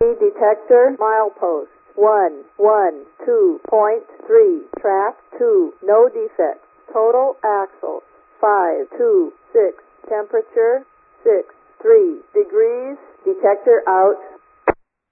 detector, milepost 112.3, track 2, no defects, total axles 526, temperature 63 degrees, detector out.